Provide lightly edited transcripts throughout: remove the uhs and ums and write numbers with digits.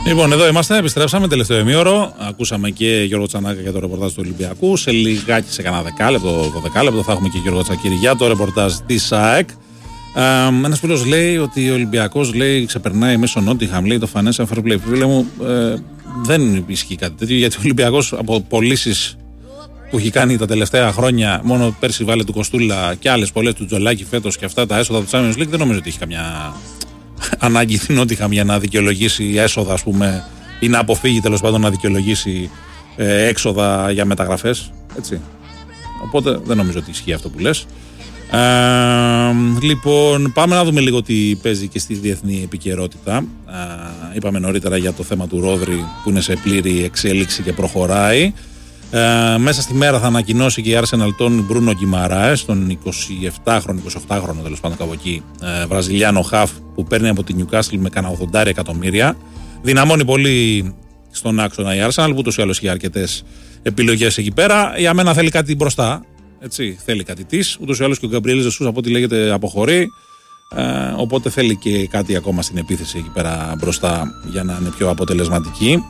Λοιπόν, εδώ είμαστε, επιστρέψαμε τελευταίο ημίωρο. Ακούσαμε και Γιώργο Τσανάκα για το ρεπορτάζ του Ολυμπιακού. Σε λιγάκι, σε κανένα δεκάλεπτο, 12 λεπτό, θα έχουμε και Γιώργο Τσακίρη για το ρεπορτάζ της ΑΕΚ. Ένας φίλος λέει ότι ο Ολυμπιακός ξεπερνάει μέσω Νότιχαμ, λέει το Financial Fair Play. Φίλε μου, δεν ισχύει κάτι τέτοιο, γιατί ο Ολυμπιακός από πωλήσεις που έχει κάνει τα τελευταία χρόνια, μόνο πέρσι βάλε του Κοστούλα και άλλες πολλές του Τζολάκη φέτος και αυτά τα έσοδα του Champions League, δεν νομίζω ότι έχει καμιά ανάγκη την Νότιχαμ για να δικαιολογήσει έσοδα, ας πούμε, ή να αποφύγει τέλος πάντων να δικαιολογήσει έξοδα για μεταγραφές. Έτσι. Οπότε δεν νομίζω ότι ισχύει αυτό που λες. Λοιπόν, πάμε να δούμε λίγο τι παίζει και στη διεθνή επικαιρότητα. Είπαμε νωρίτερα για το θέμα του Ρόδρυ που είναι σε πλήρη εξέλιξη και προχωράει. Μέσα στη μέρα θα ανακοινώσει και η Arsenal τον Μπρούνο Γκιμαράες, τον 27χρονο, 28χρονο τέλος πάντων κάπου εκεί, Βραζιλιάνο χαφ που παίρνει από τη Newcastle με κανένα 80 εκατομμύρια. Δυναμώνει πολύ στον άξονα η Arsenal, που ούτως ή άλλως έχει αρκετές επιλογές εκεί πέρα. Για μένα θέλει κάτι μπροστά. Έτσι, θέλει κάτι της. Ούτως ή άλλως και ο Γκαμπριέλ Ζεσούς, από ό,τι λέγεται, αποχωρεί. Οπότε θέλει και κάτι ακόμα στην επίθεση εκεί πέρα μπροστά για να είναι πιο αποτελεσματική.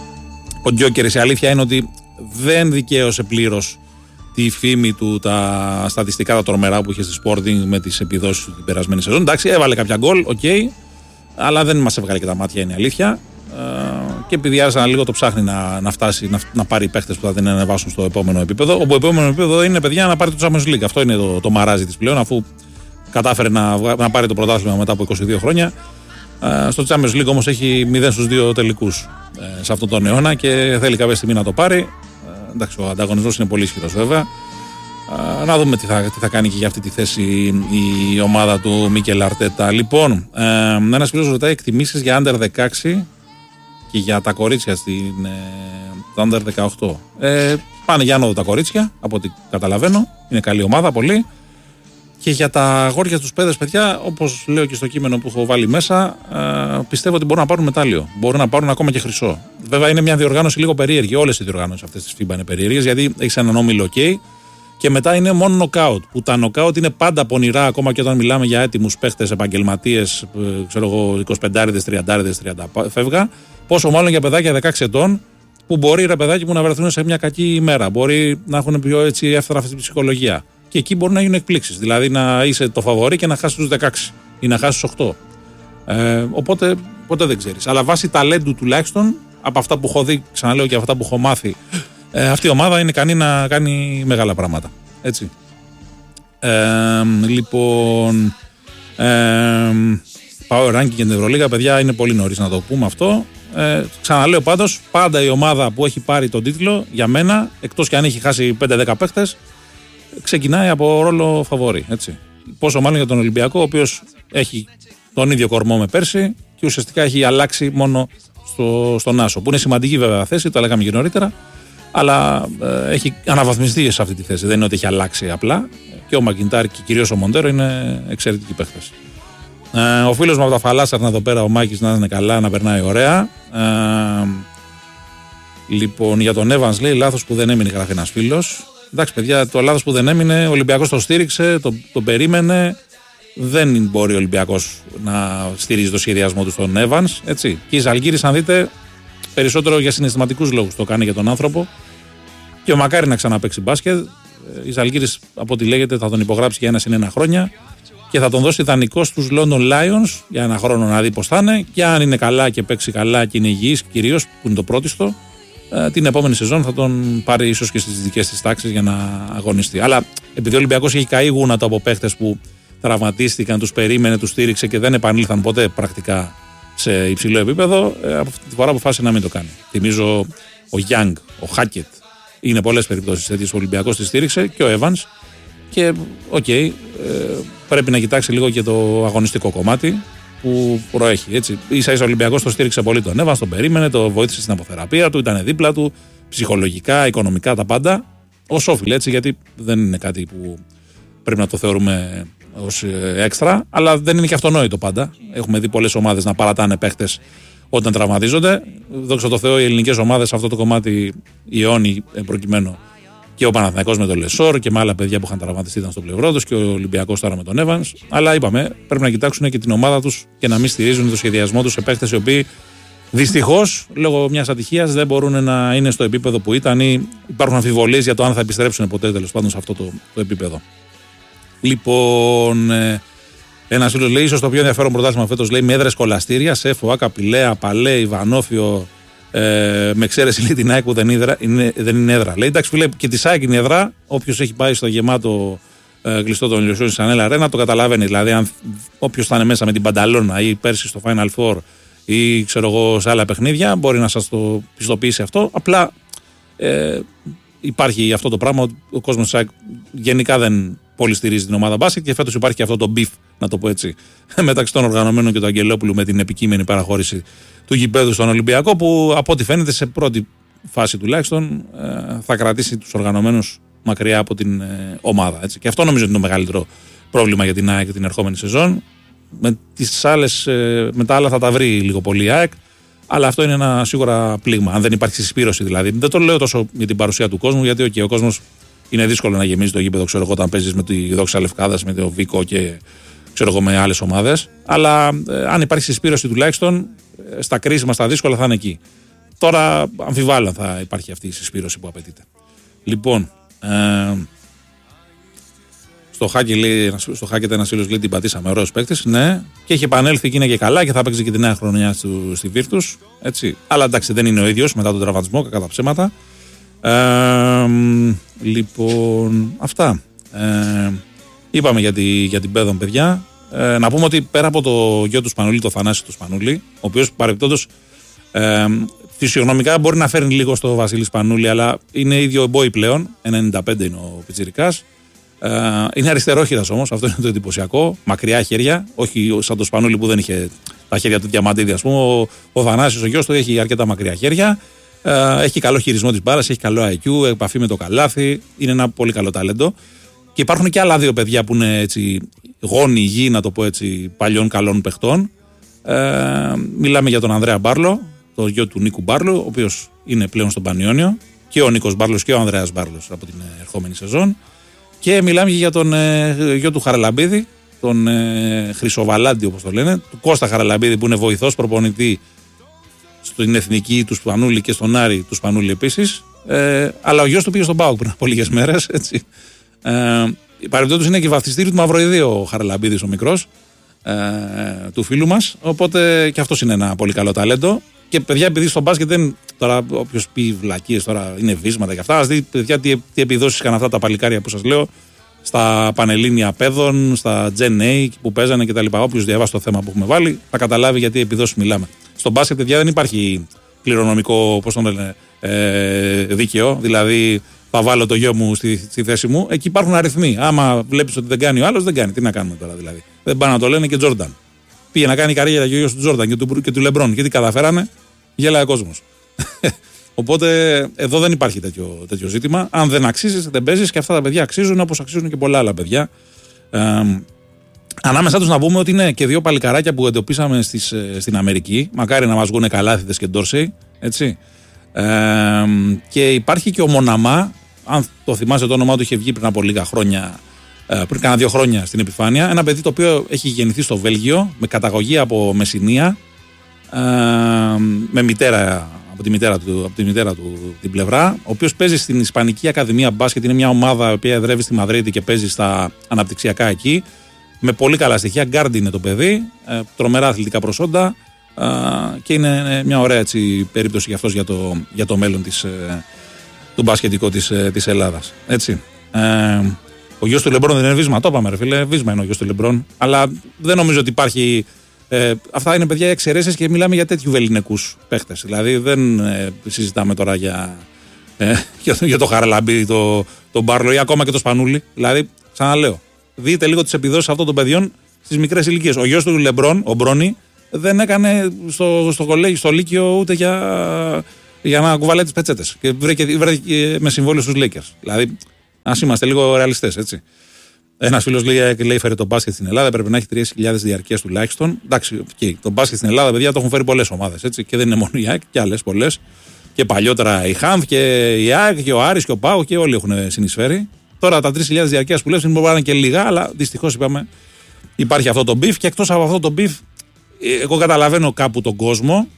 Ο Τζόκερης, η αλήθεια είναι ότι δεν δικαίωσε πλήρως τη φήμη του, τα στατιστικά τα τρομερά που είχε στη Sporting με τις επιδόσεις του την περασμένη σεζόν. Εντάξει, έβαλε κάποια γκολ, ok, αλλά δεν μας έβγαλε και τα μάτια, είναι η αλήθεια. Και επειδή άρχισα λίγο το ψάχνει να φτάσει, να πάρει παίχτες που θα την ανεβάσουν στο επόμενο επίπεδο. Όπου το επόμενο επίπεδο είναι, παιδιά, να πάρει το Champions League. Αυτό είναι το μαράζι της πλέον, αφού κατάφερε να πάρει το πρωτάθλημα μετά από 22 χρόνια. Στο Champions League όμως έχει 0 στους 2 τελικούς σε αυτόν τον αιώνα και θέλει κάποια στιγμή να το πάρει. Εντάξει, ο ανταγωνισμός είναι πολύ ισχυρός βέβαια. Να δούμε τι θα κάνει και για αυτή τη θέση η ομάδα του Μίκελ Αρτέτα. Λοιπόν, ένας φίλος ρωτάει εκτιμήσεις για Under 16 και για τα κορίτσια το Under 18. Πάνε για άνοδο τα κορίτσια, από ό,τι καταλαβαίνω. Είναι καλή ομάδα, πολύ. Και για τα αγόρια τους παιδες, παιδιά, όπως λέω και στο κείμενο που έχω βάλει μέσα, πιστεύω ότι μπορούν να πάρουν μετάλλιο. Μπορούν να πάρουν ακόμα και χρυσό. Βέβαια, είναι μια διοργάνωση λίγο περίεργη. Όλες οι διοργάνωσεις αυτές της FIBA είναι περίεργες, γιατί έχεις έναν όμιλο OK και μετά είναι μόνο νοκάουτ. Που τα νοκάουτ είναι πάντα πονηρά, ακόμα και όταν μιλάμε για έτοιμους παίχτες, επαγγελματίες, ξέρω εγώ, 25-30, 30 φεύγα. Πόσο μάλλον για παιδάκια 16 ετών, που μπορεί, ρε παιδάκι μου, να βρεθούν σε μια κακή ημέρα. Μπορεί να έχουν πιο έτσι εύθραυστη ψυχολογία. Και εκεί μπορεί να γίνουν εκπλήξεις. Δηλαδή να είσαι το φαβορί και να χάσεις τους 16 ή να χάσεις τους 8. Οπότε ποτέ δεν ξέρεις. Αλλά βάσει ταλέντου τουλάχιστον, από αυτά που έχω δει, ξαναλέω και αυτά που έχω μάθει, αυτή η ομάδα είναι ικανή να κάνει μεγάλα πράγματα. Έτσι. Λοιπόν, Power Ranking και την Ευρωλίγα, παιδιά, είναι πολύ νωρίς να το πούμε αυτό. Ξαναλέω πάντως, πάντα η ομάδα που έχει πάρει τον τίτλο, για μένα, εκτός και αν έχει χάσει 5-10 παίχτες, ξεκινάει από ρόλο φαβορί. Έτσι. Πόσο μάλλον για τον Ολυμπιακό, ο οποίος έχει τον ίδιο κορμό με πέρσι και ουσιαστικά έχει αλλάξει μόνο στον Άσο. Που είναι σημαντική βέβαια θέση, το λέγαμε και νωρίτερα, αλλά έχει αναβαθμιστεί σε αυτή τη θέση. Δεν είναι ότι έχει αλλάξει απλά. Και ο Μακιντάρ και κυρίως ο Μοντέρο είναι εξαιρετικοί παίχτες. Ο φίλος μου από τα Φαλάσσαρνα εδώ πέρα, ο Μάκης, να είναι καλά, να περνάει ωραία. Λοιπόν, για τον Evans λέει λάθος που δεν έμεινε, γράφει ένας φίλος. Εντάξει, παιδιά, το λάθος που δεν έμεινε, ο Ολυμπιακός το στήριξε, τον περίμενε. Δεν μπορεί ο Ολυμπιακός να στηρίζει το σχεδιασμό του στον Evans. Έτσι. Και η Ζαλγκίρις, αν δείτε, περισσότερο για συναισθηματικούς λόγους το κάνει για τον άνθρωπο. Και ο μακάρι να ξαναπαίξει μπάσκετ. Η Ζαλγκίρις, από ό,τι λέγεται, θα τον υπογράψει για 1 χρόνια και θα τον δώσει δανεικό στους London Lions για 1 χρόνο να δει πώς θα είναι. Και αν είναι καλά και παίξει καλά και είναι υγιής, κυρίως που είναι το πρώτιστο, την επόμενη σεζόν θα τον πάρει ίσως και στις δικές της τάξεις για να αγωνιστεί. Αλλά επειδή ο Ολυμπιακός έχει καεί γούνατα από παίχτες που τραυματίστηκαν, τους περίμενε, τους στήριξε και δεν επανήλθαν ποτέ πρακτικά σε υψηλό επίπεδο, από αυτή τη φορά αποφάσισε να μην το κάνει. Θυμίζω ο Young, ο Hackett, είναι πολλές περιπτώσεις τέτοιες. Ο Ολυμπιακός τη στήριξε και ο Evans. Και πρέπει να κοιτάξει λίγο και το αγωνιστικό κομμάτι που προέχει. Έτσι. Ίσα-ίσα ο Ολυμπιακός το στήριξε πολύ τον Evans, τον περίμενε, το βοήθησε στην αποθεραπεία του, ήταν δίπλα του, ψυχολογικά, οικονομικά, τα πάντα. Ως όφιλ, έτσι, γιατί δεν είναι κάτι που πρέπει να το θεωρούμε ως έξτρα, αλλά δεν είναι και αυτονόητο πάντα. Έχουμε δει πολλές ομάδες να παρατάνε παίχτες όταν τραυματίζονται. Δόξα τω Θεώ, οι ελληνικές ομάδες σε αυτό το κομμάτι, η Ιόνι προκειμένου, και ο Παναθηναϊκός με τον Λεσόρ και με άλλα παιδιά που είχαν τραυματιστεί ήταν στο πλευρό τους, και ο Ολυμπιακός τώρα με τον Evans. Αλλά είπαμε, πρέπει να κοιτάξουν και την ομάδα τους και να μην στηρίζουν το σχεδιασμό τους σε παίχτες οι οποίοι Δυστυχώς, λόγω μιας ατυχίας, δεν μπορούν να είναι στο επίπεδο που ήταν ή υπάρχουν αμφιβολίες για το αν θα επιστρέψουν ποτέ τέλος πάντων σε αυτό το επίπεδο. Λοιπόν, ένας φίλος λέει: ίσως το πιο ενδιαφέρον πρωτάθλημα φέτος, λέει, με έδρες κολαστήρια, Σέφο, Άκα, Πηλαία, Παλέ, Ιβανόφιο, με εξαίρεση λέει την ΑΕΚ που δεν είναι έδρα. Λέει: εντάξει, φίλε, και τη ΑΕΚ είναι έδρα. Όποιος έχει πάει στο γεμάτο κλειστό των Ηλιοσιών στην Ανέλα Αρένα το καταλαβαίνει. Δηλαδή, όποιος θα είναι μέσα με την Πανταλώνα ή πέρσι στο Final Four ή ξέρω εγώ σε άλλα παιχνίδια, μπορεί να σας το πιστοποιήσει αυτό. Απλά υπάρχει αυτό το πράγμα. Ο κόσμος της ΑΕΚ γενικά δεν πολύ στηρίζει την ομάδα μπάσκετ και φέτος υπάρχει και αυτό το beef, να το πω έτσι, μεταξύ των οργανωμένων και του Αγγελόπουλου με την επικείμενη παραχώρηση του γηπέδου στον Ολυμπιακό, που από ό,τι φαίνεται σε πρώτη φάση τουλάχιστον θα κρατήσει τους οργανωμένους μακριά από την ομάδα. Έτσι. Και αυτό νομίζω ότι είναι το μεγαλύτερο πρόβλημα για την ΑΕΚ την ερχόμενη σεζόν. Με τα άλλα θα τα βρει λίγο πολύ η ΑΕΚ, αλλά αυτό είναι ένα σίγουρα πλήγμα. Αν δεν υπάρχει συσπήρωση δηλαδή. Δεν το λέω τόσο για την παρουσία του κόσμου, γιατί ο κόσμος είναι δύσκολο να γεμίζει το γήπεδο, ξέρω εγώ, όταν παίζεις με τη Δόξα Λευκάδας, με το Βίκο και ξέρω εγώ με άλλες ομάδες. Αλλά αν υπάρχει συσπήρωση τουλάχιστον στα κρίσιμα, στα δύσκολα θα είναι εκεί. Τώρα αμφιβάλλω θα υπάρχει αυτή η συσπήρωση που απαιτείται. Λοιπόν, στο Χάκετ ένας φίλος λέει: την πατήσαμε, ωραίος παίκτης. Ναι, και έχει επανέλθει και είναι και καλά και θα παίξει και τη νέα χρονιά στη Βίρτους. Έτσι. Αλλά εντάξει, δεν είναι ο ίδιος μετά τον τραυματισμό, κακά τα ψέματα. Λοιπόν, αυτά. Είπαμε για την Πέδον, παιδιά. Να πούμε ότι πέρα από το γιο του Σπανούλη, το Θανάση του Σπανούλη, ο οποίος παρεμπιπτόντως φυσιογνωμικά μπορεί να φέρνει λίγο στο Βασίλη Σπανούλη, αλλά είναι ίδιο boy πλέον. 95 είναι ο πιτσιρικάς. Είναι αριστερόχειρας όμως, αυτό είναι το εντυπωσιακό. Μακριά χέρια, όχι σαν το Σπανούλη που δεν είχε τα χέρια του διαμαντίδη, ας πούμε. Ο Θανάσης, ο γιος του, έχει αρκετά μακριά χέρια. Έχει καλό χειρισμό της μπάλας, έχει καλό IQ, επαφή με το καλάθι. Είναι ένα πολύ καλό τάλεντο. Και υπάρχουν και άλλα δύο παιδιά που είναι έτσι γόνοι γη, να το πω έτσι, παλιών καλών παιχτών. Μιλάμε για τον Ανδρέα Μπάρλο, το γιο του Νίκου Μπάρλο, ο οποίος είναι πλέον στον Πανιόνιο, και ο Νίκος Μπάρλος και ο Ανδρέας Μπάρλος από την ερχόμενη σεζόν. Και μιλάμε για τον γιο του Χαραλαμπίδη, τον Χρυσοβαλάντη όπως το λένε, του Κώστα Χαραλαμπίδη, που είναι βοηθός προπονητή στην εθνική του Σπανούλη και στον Άρη του Σπανούλη επίσης. Αλλά ο γιος του πήγε στον ΠΑΟΚ πριν από λίγες μέρες. Παρεμπιπτόντως είναι και βαφτιστήριο του Μαυροειδίου ο Χαραλαμπίδης ο μικρός, του φίλου μας. Οπότε και αυτός είναι ένα πολύ καλό ταλέντο. Και παιδιά, επειδή στο μπάσκετ δεν. Τώρα, όποιος πει βλακίες, τώρα είναι βίσματα και αυτά. Ας δει, παιδιά, τι επιδόσεις είχαν αυτά τα παλικάρια που σας λέω στα Πανελλήνια Παιδών, στα Gen A που παίζανε κτλ. Όποιος διαβάσει το θέμα που έχουμε βάλει, θα καταλάβει γιατί επιδόσεις μιλάμε. Στο μπάσκετ, παιδιά, δεν υπάρχει κληρονομικό, πώς το λένε, δίκαιο. Δηλαδή, θα βάλω το γιο μου στη θέση μου. Εκεί υπάρχουν αριθμοί. Άμα βλέπεις ότι δεν κάνει ο άλλος, δεν κάνει. Τι να κάνουμε τώρα δηλαδή. Δεν πάνε να το λένε και Τζόρνταν. Πήγε να κάνει καριέρα για ο γιος του Τζόρνταν και του Λεμπρόν. Και τι καταφέρανε, γέλαε ο κόσμος. Οπότε εδώ δεν υπάρχει τέτοιο ζήτημα. Αν δεν αξίζεις, δεν παίζεις, και αυτά τα παιδιά αξίζουν όπως αξίζουν και πολλά άλλα παιδιά. Ανάμεσά τους να πούμε ότι είναι και δύο παλικαράκια που εντοπίσαμε στην Αμερική. Μακάρι να μας βγουν Καλάθιδες και Ντόρσεϊ. Έτσι. Και υπάρχει και ο Μοναμά. Αν το θυμάσαι, το όνομά του είχε βγει πριν από λίγα χρόνια. Πριν κάνα 2 χρόνια στην επιφάνεια. Ένα παιδί το οποίο έχει γεννηθεί στο Βέλγιο με καταγωγή από Μεσσηνία, με μητέρα, από τη μητέρα του την πλευρά, ο οποίος παίζει στην Ισπανική Ακαδημία Μπάσκετ. Είναι μια ομάδα που εδρεύει στη Μαδρίτη και παίζει στα αναπτυξιακά εκεί. Με πολύ καλά στοιχεία. Γκάρντι είναι το παιδί, τρομερά αθλητικά προσόντα, και είναι μια ωραία έτσι, περίπτωση για αυτός για το μέλλον του μπάσκετικού της Ελλάδας. Έτσι. Ο γιος του Λεμπρόν δεν είναι βίσμα, το είπαμε ρε φίλε, βίσμα είναι ο γιος του Λεμπρόν, αλλά δεν νομίζω ότι υπάρχει. Αυτά είναι παιδιά εξαιρέσεις και μιλάμε για τέτοιου βεληνικούς παίχτες. Δηλαδή δεν συζητάμε τώρα για το Χαραλαμπίδη, τον Μπάρλο ή ακόμα και το Σπανούλη. Δηλαδή, ξαναλέω, δείτε λίγο τις επιδόσεις αυτών των παιδιών στις μικρές ηλικίες. Ο γιος του Λεμπρόν, ο Μπρόνι, δεν έκανε στο Λύκειο ούτε για να κουβαλάει τις πετσέτες. Και βρέθηκε με συμβόλαιο στους Lakers. Δηλαδή, ας είμαστε λίγο ρεαλιστές, έτσι. Ένας φίλος λέει φέρε το μπάσκετ στην Ελλάδα, πρέπει να έχει 3.000 διαρκείας τουλάχιστον. Εντάξει, το μπάσκετ στην Ελλάδα, παιδιά, το έχουν φέρει πολλές ομάδες, έτσι. Και δεν είναι μόνο η ΑΕΚ, και άλλες πολλές. Και παλιότερα η ΧΑΜΒ και η ΑΕΚ και ο Άρης και ο ΠΑΟ και όλοι έχουν συνεισφέρει. Τώρα τα 3.000 διαρκείας που λες μπορεί να είναι και λίγα, αλλά δυστυχώς είπαμε υπάρχει αυτό το μπιφ. Και εκτός από αυτό το μπιφ, εγώ καταλαβαίνω κάπου τον κόσμο,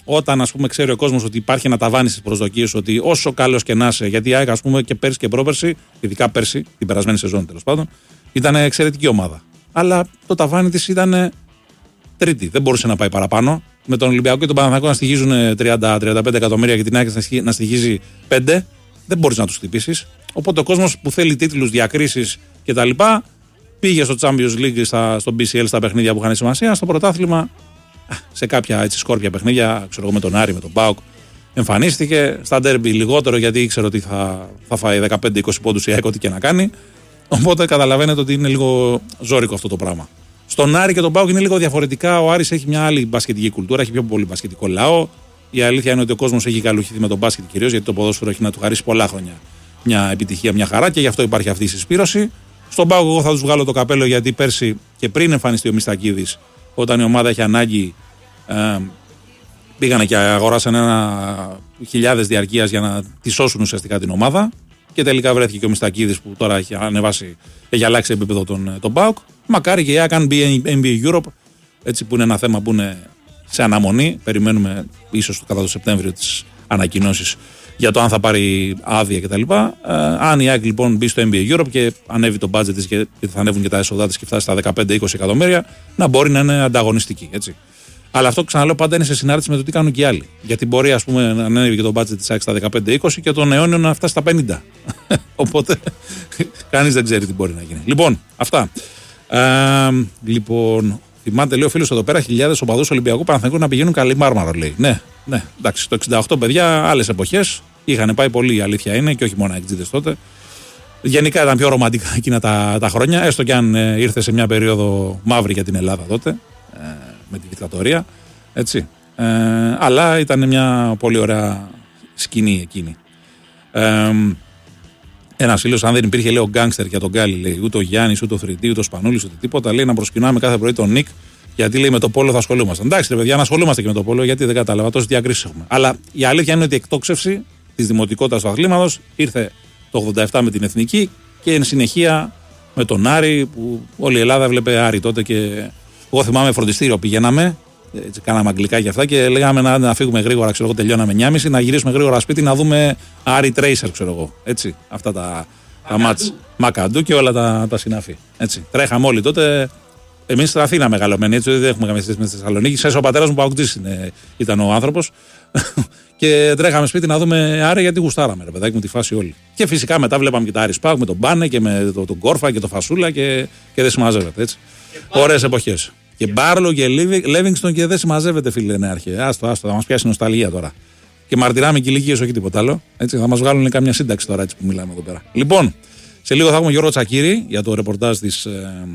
όταν ας πούμε ξέρει ο κόσμος ότι υπάρχει ένα ταβάνι στις προσδοκίες, ότι όσο καλός και να είσαι, γιατί η ΑΕΚ ας πούμε και πέρσι και πρόπερσι, ειδικά πέρσι, την περασμένη σεζόν τέλος πάντων, ήταν εξαιρετική ομάδα. Αλλά το ταβάνι της ήταν τρίτη, δεν μπορούσε να πάει παραπάνω. Με τον Ολυμπιακό και τον Παναθηναϊκό να στοιχίζουν 30-35 εκατομμύρια και την ΑΕΚ να στοιχίζει 5, δεν μπορείς να τους χτυπήσεις. Οπότε ο κόσμος που θέλει τίτλους, διακρίσεις κτλ. Πήγε στο Champions League, στο BCL, στα παιχνίδια που είχαν σημασία. Στο πρωτάθλημα, σε κάποια έτσι, σκόρπια παιχνίδια, ξέρω εγώ με τον Άρη, με τον ΠΑΟΚ, εμφανίστηκε. Στα ντέρμπι λιγότερο, γιατί ήξερε ότι θα φάει 15-20 πόντους η ΑΕΚ, ό,τι και να κάνει. Οπότε καταλαβαίνετε ότι είναι λίγο ζώρικο αυτό το πράγμα. Στον Άρη και τον ΠΑΟΚ είναι λίγο διαφορετικά. Ο Άρης έχει μια άλλη μπασκετική κουλτούρα, έχει πιο πολύ μπασκετικό λαό. Η αλήθεια είναι ότι ο κόσμος έχει καλουχηθεί με τον μπάσκετ κυρίως, γιατί το ποδόσφαιρο έχει να του χαρίσει πολλά χρόνια μια επιτυχία, μια χαρά και γι' αυτό υπάρχει αυτή η συσπήρωση. Στον ΠΑΟΚ εγώ θα τους βγάλω το καπέλο, γιατί πέρσι και πριν εμφανιστεί ο Μιστακίδης, όταν η ομάδα είχε ανάγκη, πήγανε και αγοράσαν χιλιάδες διαρκείας για να τη σώσουν ουσιαστικά την ομάδα. Και τελικά βρέθηκε και ο Μιστακίδης που τώρα έχει ανεβάσει, έχει αλλάξει επίπεδο τον ΠΑΟΚ. Μακάρι και η ΑΕΚ αν μπει NBA Europe, έτσι που είναι ένα θέμα που είναι σε αναμονή. Περιμένουμε ίσως κατά το Σεπτέμβριο τις ανακοινώσεις για το αν θα πάρει άδεια κτλ. Αν η ΑΕΚ λοιπόν μπει στο NBA Europe και ανέβει το budget της και θα ανέβουν και τα έσοδά της και φτάσει στα 15-20 εκατομμύρια, να μπορεί να είναι ανταγωνιστική. Έτσι. Αλλά αυτό ξαναλέω πάντα είναι σε συνάρτηση με το τι κάνουν και οι άλλοι. Γιατί μπορεί ας πούμε, να ανέβει και το budget της ΑΕΚ στα 15-20 και τον αιώνιο να φτάσει στα 50. Οπότε κανείς δεν ξέρει τι μπορεί να γίνει. Λοιπόν, αυτά. Λοιπόν, θυμάται, λέει ο φίλος εδώ πέρα, χιλιάδες οπαδούς Ολυμπιακού Παναθηναϊκού να πηγαίνουν καλή Μάρμαρο, λέει. Ναι, εντάξει, το 68 παιδιά, άλλες εποχές είχαν πάει πολύ, η αλήθεια είναι, και όχι μόνο εκτζίδες τότε. Γενικά ήταν πιο ρομαντικά εκείνα τα χρόνια, έστω και αν ήρθε σε μια περίοδο μαύρη για την Ελλάδα τότε, με τη δικτατορία. Έτσι. Αλλά ήταν μια πολύ ωραία σκηνή εκείνη. Ένα φίλο, αν δεν υπήρχε, λέει, ο γκάνγκστερ για τον Γκάλι, λέει, ούτε ο Γιάννης, ούτε ο Θρητή, ούτε ο Σπανούλης, ούτε τίποτα, λέει, να προσκυνάμε κάθε πρωί τον Νικ, γιατί λέει με το πόλο θα ασχολούμαστε. Εντάξει, ρε παιδιά, να ασχολούμαστε και με το πόλο, γιατί δεν κατάλαβα, τόσες διακρίσεις έχουμε. Αλλά η αλήθεια είναι ότι η εκτόξευση της δημοτικότητας του αθλήματος ήρθε το 87 με την Εθνική και εν συνεχεία με τον Άρη, που όλη η Ελλάδα βλέπε Άρη τότε. Και εγώ θυμάμαι φροντιστήριο πηγαίναμε. Έτσι, κάναμε αγγλικά και αυτά και λέγαμε να φύγουμε γρήγορα, ξέρω εγώ, τελειώναμε 9.30, να γυρίσουμε γρήγορα σπίτι να δούμε Άρη Tracer, ξέρω εγώ. Έτσι, αυτά τα μάτς Μακαντού και όλα τα συναφή. Έτσι, τρέχαμε όλοι τότε. Εμείς στην Αθήνα μεγαλωμένοι, έτσι, δεν έχουμε καμία σχέση με τη Θεσσαλονίκη. Ξέρεις, ο πατέρας μου Παοκτζής ήταν ο άνθρωπος. Και τρέχαμε σπίτι να δούμε Άρη, γιατί γουστάραμε, ρε παιδάκι μου, τη φάση όλη. Και φυσικά μετά βλέπαμε και τα Άρη Σπάουκ με τον Μπάνε και με τον Κόρφα και τον Φασούλα και δεν συμμαζεύεται, έτσι. Ωραίες εποχές. Και Μπάρλο και Λέβινγκστον και δεν συμμαζεύεται, φίλε νεάρχε. Άστο, θα μας πιάσει νοσταλγία τώρα. Και μαρτυράμε και ηλικίες, όχι τίποτα άλλο. Έτσι, θα μας βγάλουν καμιά σύνταξη τώρα, έτσι που μιλάμε εδώ πέρα. Λοιπόν, σε λίγο θα έχουμε Γιώργο Τσακίρη για το ρεπορτάζ της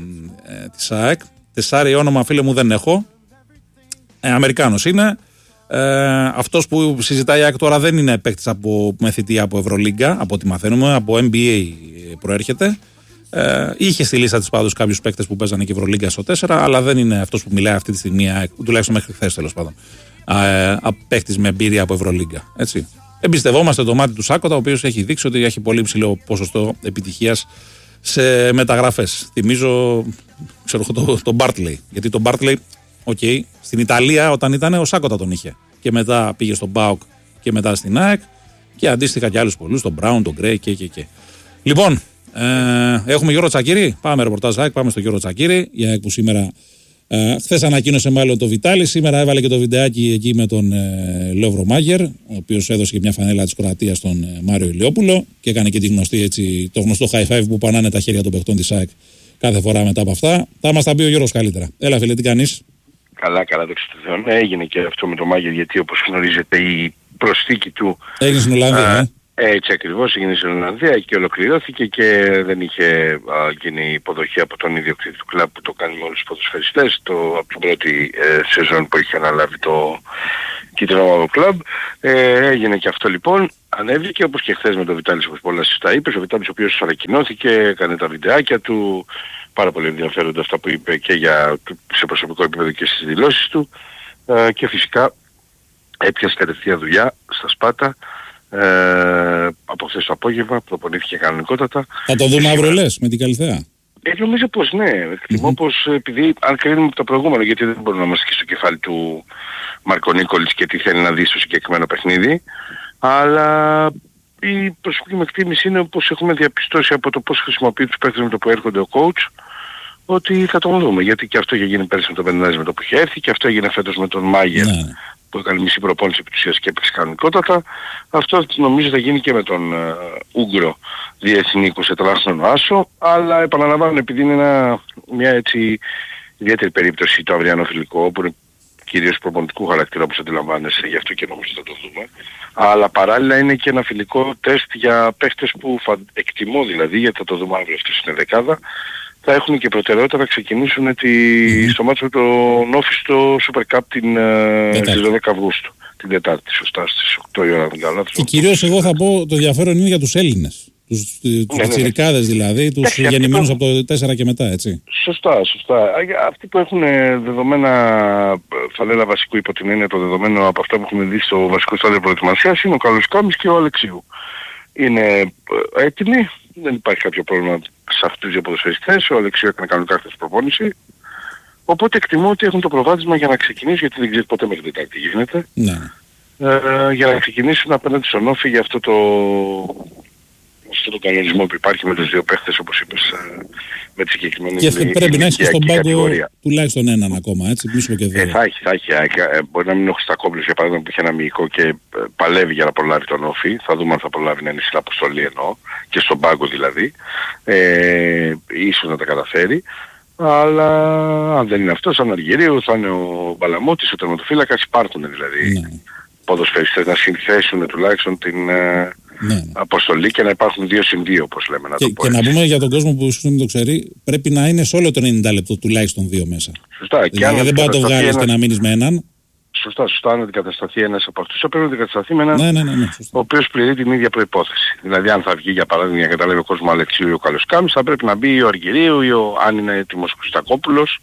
ΑΕΚ. Τεσσάρι όνομα, φίλε μου, δεν έχω. Αμερικάνος είναι. Αυτός που συζητάει η ΑΕΚ τώρα δεν είναι παίκτης με θητεία από Ευρωλίγκα, από ό,τι μαθαίνουμε, από NBA προέρχεται. Είχε στη λίστα της πάντως κάποιους παίκτες που παίζανε και Ευρωλίγκα στο 4, αλλά δεν είναι αυτός που μιλάει αυτή τη στιγμή, τουλάχιστον μέχρι χθες τέλος πάντων. Παίκτης με εμπειρία από Ευρωλίγκα. Έτσι. Εμπιστευόμαστε το μάτι του Σάκοτα, ο οποίος έχει δείξει ότι έχει πολύ ψηλό ποσοστό επιτυχίας σε μεταγραφές. Θυμίζω, ξέρω, τον Μπάρτλεϊ. Γιατί τον Μπάρτλεϊ, στην Ιταλία όταν ήταν, ο Σάκοτα τον είχε. Και μετά πήγε στον ΠΑΟΚ και μετά στην ΑΕΚ. Και αντίστοιχα και άλλους πολλούς, τον Μπράουν, τον Γκρέι και. Λοιπόν, έχουμε Γιώργο Τσακίρη. Πάμε ρεπορτάζ ΑΕΚ, πάμε στο Γιώργο Τσακίρη. Η ΑΕΚ που σήμερα, χθες ανακοίνωσε μάλλον το Βιτάλη, σήμερα έβαλε και το βιντεάκι εκεί με τον Λόβρο Μάγερ, ο οποίος έδωσε και μια φανέλα της Κροατίας στον Μάριο Ηλιόπουλο και έκανε και το γνωστό high five που πανάνε τα χέρια των παιχτών της ΑΕΚ κάθε φορά μετά από αυτά. Θα μας τα πει ο Γιώργος καλύτερα. Έλα, φίλε, τι κάνεις? Καλά, δόξα τω Θεώ. Έγινε και αυτό με τον Μάγερ, γιατί όπως γνωρίζετε η προσθήκη του έγινε στην Ολλανδία. Έτσι ακριβώς, έγινε στην Ολλανδία και ολοκληρώθηκε και δεν είχε γίνει υποδοχή από τον ιδιοκτήτη του κλαμπ που το κάνει με όλους τους ποδοσφαιριστές από την πρώτη σεζόν που είχε αναλάβει το κίτρινο κλαμπ. Έγινε και αυτό λοιπόν, ανέβηκε όπως και χθες με τον Βιτάλης, όπως πολλά τα είπες, ο Βιτάλης ο οποίος ανακοινώθηκε, έκανε τα βιντεάκια του, πάρα πολύ ενδιαφέροντα αυτά που είπε και σε προσωπικό επίπεδο και στις δηλώσεις του, και φυσικά έπιασε κατευθείαν δουλειά στα Σπάτα. Από χθες το απόγευμα προπονήθηκε κανονικότατα. Θα το δούμε αύριο, λες, με την Καλυθέα? Νομίζω πως ναι. Εκτιμώ πως επειδή αν κρίνουμε από το προηγούμενο, γιατί δεν μπορούμε να είμαστε και στο κεφάλι του Μάρκο Νίκολιτς και τι θέλει να δει στο συγκεκριμένο παιχνίδι, αλλά η προσωπική μου εκτίμηση είναι πως έχουμε διαπιστώσει από το πώς χρησιμοποιεί τους παίκτες με το που έρχονται ο coach, ότι θα τον δούμε. Γιατί και αυτό είχε γίνει πέρσι με τον Μπερνάρες με το που είχε έρθει, και αυτό έγινε φέτος με τον Μάγερ που έκανε μισή προπόνηση επί της ουσίας και έπαιξε κανονικότατα. Αυτό νομίζω θα γίνει και με τον Ούγκρο διεθνή 24χρονο άσο, αλλά επαναλαμβάνω, επειδή είναι μια έτσι ιδιαίτερη περίπτωση το αυριανό φιλικό, που είναι κυρίως προπονητικού χαρακτήρα όπως αντιλαμβάνεσαι, γι' αυτό και νομίζω θα το δούμε. Αλλά παράλληλα είναι και ένα φιλικό τεστ για παίχτες που εκτιμώ δηλαδή, γιατί θα το δούμε αύριο αυτή στην δεκάδα, θα έχουν και προτεραιότητα να ξεκινήσουν στο μάτσο με τον Όφη στο Super Cup στις 12 Αυγούστου. Την Τετάρτη, σωστά, στις 8 η ώρα. Και κυρίως εγώ θα πω το ενδιαφέρον είναι για τους Έλληνες. Τους τσιρικάδες δηλαδή, τους γεννημένους από το 4 και μετά, έτσι. Σωστά. Αυτοί που έχουν δεδομένα, θα λέγα βασικού υπό την έννοια το δεδομένο από αυτά που έχουμε δει στο βασικό στάδιο προετοιμασίας, είναι ο Καλοσκάμης και ο Αλεξίου. Είναι έτοιμοι, δεν υπάρχει κάποιο πρόβλημα σε αυτούς τους δύο ποδοσφαιριστές. Ο Αλεξίου έκανε κανονικά χθες προπόνηση. Οπότε εκτιμώ ότι έχουν το προβάδισμα για να ξεκινήσουν, γιατί δεν ξέρει ποτέ μέχρι την Τετάρτη γίνεται. Ναι. Για να ξεκινήσουν απέναντι στον Όφη για αυτό το κανονισμό που υπάρχει με τους δύο παίχτες, όπως είπες, με τη συγκεκριμένη και πρέπει να έχει στον πάγκο τουλάχιστον έναν ακόμα, έτσι, μίσο και δύο. Θα έχει. Μπορεί να μην είναι ο Χριστακόπουλος, για παράδειγμα, που είχε ένα μυϊκό και παλεύει για να προλάβει τον Όφη. Θα δούμε αν θα προλάβει να είναι στην αποστολή εννοώ, και στον πάγκο δηλαδή. Ίσως να τα καταφέρει. Αλλά αν δεν είναι αυτός, σαν Αργυρίου, θα είναι ο Μπαλαμώτης, ο τερματοφύλακας. Υπάρχουν δηλαδή ποδοσφαιριστές να συνθέσουν τουλάχιστον την αποστολή και να υπάρχουν 2-2 όπως λέμε. Και να πούμε για τον κόσμο που ίσως δεν το ξέρει, πρέπει να είναι σε όλο το 90 λεπτό τουλάχιστον 2 μέσα. Σωστά. Δηλαδή δεν μπορεί να το βγάλεις και να μείνεις με έναν. Σωστά, αν αντικατασταθεί ένας από αυτούς, θα πρέπει να αντικατασταθεί με έναν ο οποίος πληρεί την ίδια προϋπόθεση. Δηλαδή αν θα βγει για παράδειγμα, για να καταλάβει ο κόσμος, ο Αλεξίου ή ο Καλοσκάμης, θα πρέπει να μπει ο Αργυρίου ή αν είναι έτοιμος ο Χριστακόπουλος,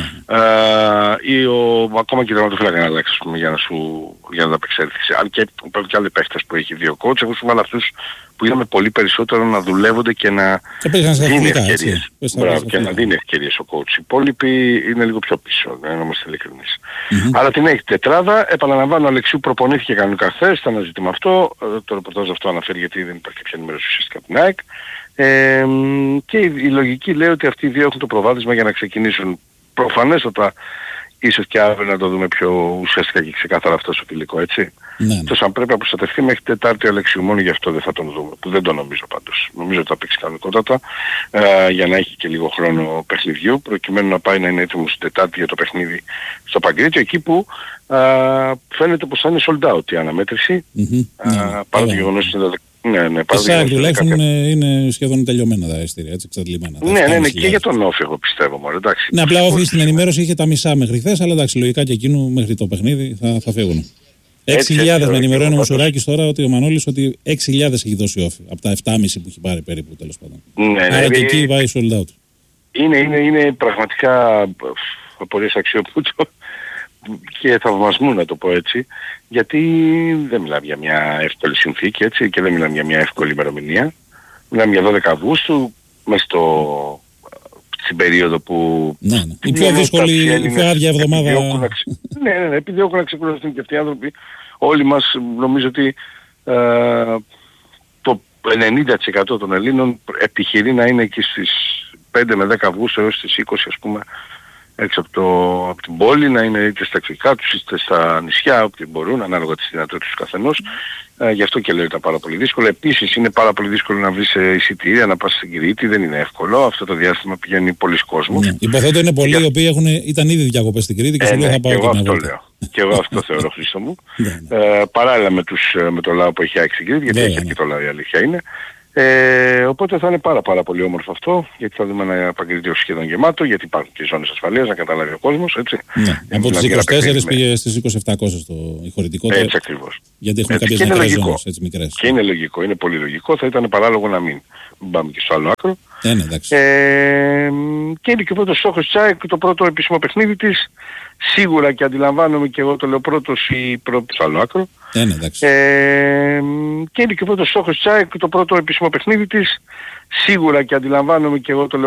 ή ακόμα και τερματοφύλακα να αλλάξει, ας πούμε, για να ανταπεξέλθεις. Αν και υπάρχουν και άλλοι παίχτες που έχει δύο coach, εγώ σου βάλω αυτούς που είδαμε πολύ περισσότερο να δουλεύονται και να δίνει ευκαιρίες. Και να δίνει ευκαιρίες ο coach. Οι υπόλοιποι είναι λίγο πιο πίσω, να είμαστε ειλικρινείς. Αλλά την έχει τετράδα. Επαναλαμβάνω, ο Αλεξίου προπονήθηκε κανονικά χθες, ήταν ένα ζήτημα αυτό. Το ρεπορτάζ αυτό αναφέρει γιατί δεν υπάρχει κάποια ενημέρωση ουσιαστικά από την ΑΕΚ. Και η λογική λέει ότι αυτοί οι δύο έχουν το προβάδισμα για να ξεκινήσουν. Προφανέστατα ίσως και αύριο να το δούμε πιο ουσιαστικά και ξεκάθαρα αυτό στο φιλικό, έτσι. Τόσο αν πρέπει να προστατευτεί μέχρι Τετάρτη ο Αλεξίου, μόνο γι' αυτό δεν θα τον δούμε, που δεν το νομίζω πάντως. Νομίζω ότι θα παίξει κανονικότατα για να έχει και λίγο χρόνο παιχνιδιού, προκειμένου να πάει να είναι έτοιμος την Τετάρτη για το παιχνίδι στο Παγκρίτιο, εκεί που φαίνεται πως θα είναι sold out η αναμέτρηση, παρά το γεγονός ότι είναι και τουλάχιστον είναι σχεδόν τελειωμένα τα εισιτήρια, έτσι, εξαντλημένα. Ναι, και για τον Όφη εγώ πιστεύω μόνο, εντάξει. Ναι, απλά Όφη στην ενημέρωση είχε τα μισά μέχρι χθες, αλλά εντάξει, λογικά και εκείνου μέχρι το παιχνίδι θα φύγουν. 6.000 με ενημερώνει ο Μουσουράκης τώρα ότι ο Μανώλης ότι 6.000 έχει δώσει Όφη, από τα 7.500 που έχει πάρει περίπου τέλος πάντων. Άρα και εκεί πάει sold out. Είναι πραγματικά απορίες αξιοπούτο και θαυμασμού, να το πω έτσι, γιατί δεν μιλάμε για μια εύκολη συνθήκη, έτσι, και δεν μιλάμε για μια εύκολη ημερομηνία. Μιλάμε για 12 Αυγούστου, μέσα στην περίοδο που... η πιο δύσκολη, η πιο άδεια εβδομάδα. Επιδιώκουν να ξεκουραστούν και αυτοί οι άνθρωποι. Όλοι μας νομίζω ότι το 90% των Ελλήνων επιχειρεί να είναι εκεί στις 5 με 10 Αυγούστου έως στις 20, ας πούμε, έξω από την πόλη, να είναι είτε στα εξωτερικά τους είτε στα νησιά, όπου μπορούν, ανάλογα τις δυνατότητες του καθενός. Γι' αυτό και λέω ότι ήταν πάρα πολύ δύσκολο. Επίσης είναι πάρα πολύ δύσκολο να βρεις εισιτήρια, να πας στην Κρήτη, δεν είναι εύκολο. Αυτό το διάστημα πηγαίνει πολλοί κόσμος. Υποθέτω είναι πολλοί οι οποίοι ήταν ήδη διακοπές στην Κρήτη και σου λέει θα πάω και να λέω. Και εγώ αυτό θεωρώ, Χρήστο μου. Παράλληλα με το λαό που έχει άξει στην Κρήτη, γιατί έχει και το λαό, η αλήθεια είναι. Οπότε θα είναι πάρα πολύ όμορφο αυτό, γιατί θα δούμε ένα Παγκρίτιο σχεδόν γεμάτο, γιατί υπάρχουν και ζώνες ασφαλείας, να καταλάβει ο κόσμος, έτσι. Από τις 24 πήγε στις 2700 η χωρητικότητα. Έτσι ακριβώς. Γιατί έχουμε κάποιες μικρές ζώνες, έτσι, μικρές. Και είναι λογικό, είναι πολύ λογικό, θα ήταν παράλογο να μην πάμε και στο άλλο άκρο. Και είναι και πρώτο στόχος της ΑΕΚ, το πρώτο επίσημο παιχνίδι της. Σίγουρα και αντιλαμβάνομαι και εγώ το λέω πρώτος ή πρώτος στο άλλο άκρο. Και είναι και πρώτο στόχος της ΑΕΚ, το πρώτο επίσημο παιχνίδι της. Σίγουρα και αντιλαμβάνομαι και εγώ το λέω